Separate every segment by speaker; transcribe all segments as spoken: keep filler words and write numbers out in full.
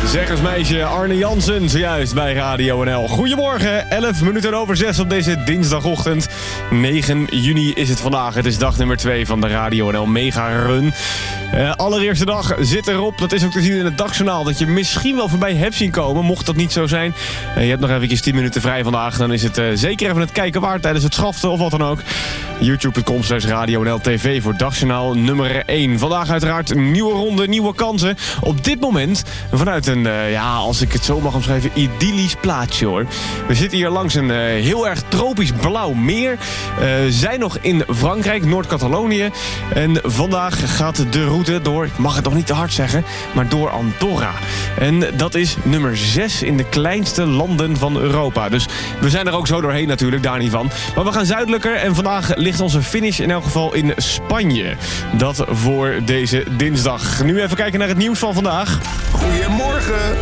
Speaker 1: Zeggersmeisje Arne Jansen, zojuist bij Radio N L. Goedemorgen, elf minuten over zes op deze dinsdagochtend. negen juni is het vandaag. Het is dag nummer twee van de Radio N L Mega Run. Uh, allereerste dag zit erop. Dat is ook te zien in het dagjournaal. Dat je misschien wel voorbij hebt zien komen. Mocht dat niet zo zijn. Uh, je hebt nog eventjes tien minuten vrij vandaag. Dan is het uh, zeker even het kijken waard tijdens het schaften of wat dan ook. youtube punt com slash Radio N L T V voor dagjournaal nummer één. Vandaag uiteraard een nieuwe ronde, nieuwe kansen. Op dit moment vanuit een, uh, ja, als ik het zo mag omschrijven, idyllisch plaatsje hoor. We zitten hier langs een uh, heel erg tropisch blauw meer. We uh, zijn nog in Frankrijk, Noord-Catalonië. En vandaag gaat de route door, ik mag het nog niet te hard zeggen, maar door Andorra. En dat is nummer zes in de kleinste landen van Europa. Dus we zijn er ook zo doorheen natuurlijk, daar niet van. Maar we gaan zuidelijker en vandaag ligt onze finish in elk geval in Spanje. Dat voor deze dinsdag. Nu even kijken naar het nieuws van vandaag.
Speaker 2: Goedemorgen.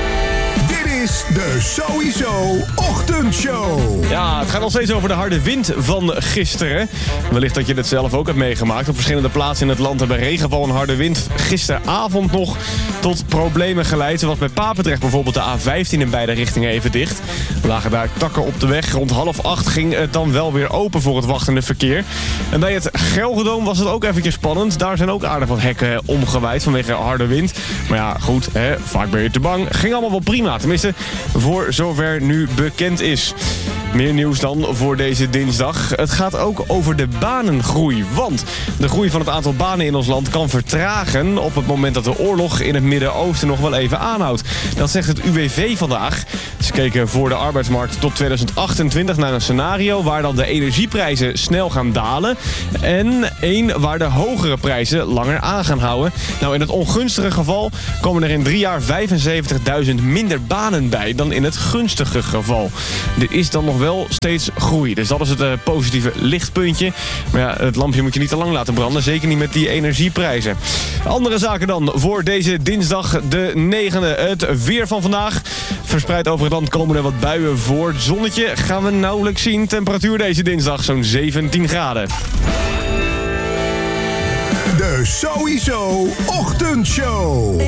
Speaker 2: Dit is de Sowieso Ochtendshow.
Speaker 1: Ja, het gaat nog steeds over de harde wind van gisteren. Wellicht dat je het zelf ook hebt meegemaakt. Op verschillende plaatsen in het land hebben regenval en harde wind gisteravond nog tot problemen geleid. Zoals bij Papendrecht bijvoorbeeld de A vijftien in beide richtingen even dicht. Er lagen daar takken op de weg. Rond half acht ging het dan wel weer open voor het wachtende verkeer. En bij het Gelredome was het ook eventjes spannend. Daar zijn ook aardig wat hekken omgewaaid vanwege harde wind. Maar ja, goed, hè, vaak ben je te bang. Ging allemaal wel prima. Tenminste, voor zover nu bekend is. Meer nieuws dan voor deze dinsdag. Het gaat ook over de banengroei. Want de groei van het aantal banen in ons land kan vertragen op het moment dat de oorlog in het Midden-Oosten nog wel even aanhoudt. Dat zegt het U W V vandaag. Ze keken voor de arbeidsmarkt tot tweeduizend achtentwintig naar een scenario waar dan de energieprijzen snel gaan dalen. En één waar de hogere prijzen langer aan gaan houden. Nou, in het ongunstige geval komen er in drie jaar vijfenzeventigduizend minder banen bij dan in het gunstige geval. Er is dan nog wel steeds groei. Dus dat is het uh, positieve lichtpuntje. Maar ja, het lampje moet je niet te lang laten branden. Zeker niet met die energieprijzen. Andere zaken dan voor deze dinsdag de negende. Het weer van vandaag. Verspreid over het land komen er wat buien voor. Het zonnetje gaan we nauwelijks zien. Temperatuur deze dinsdag zo'n zeventien graden.
Speaker 2: De Sowieso Ochtendshow.